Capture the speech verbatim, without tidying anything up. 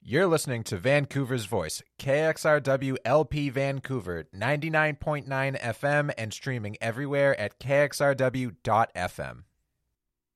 You're listening to Vancouver's Voice, K X R W L P Vancouver, ninety-nine point nine F M and streaming everywhere at K X R W dot F M.